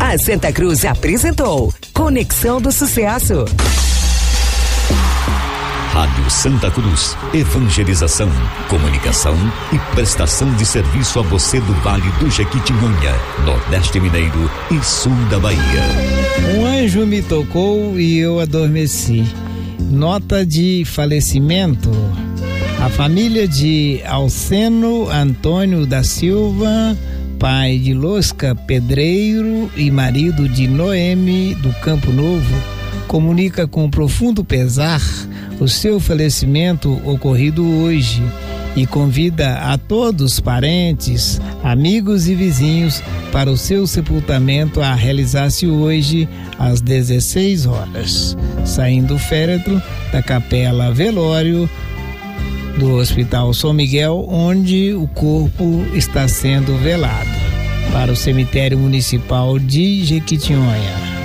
A Santa Cruz apresentou Conexão do Sucesso. Rádio Santa Cruz, evangelização, comunicação e prestação de serviço a você do Vale do Jequitinhonha, Nordeste Mineiro e Sul da Bahia. Um anjo me tocou e eu adormeci. Nota de falecimento. A família de Alceno Antônio da Silva, pai de Losca Pedreiro e marido de Noemi do Campo Novo, comunica com profundo pesar o seu falecimento ocorrido hoje e convida a todos os parentes, amigos e vizinhos para o seu sepultamento a realizar-se hoje às 16 horas, saindo o féretro da Capela Velório do Hospital São Miguel, onde o corpo está sendo velado, para o cemitério municipal de Jequitinhonha.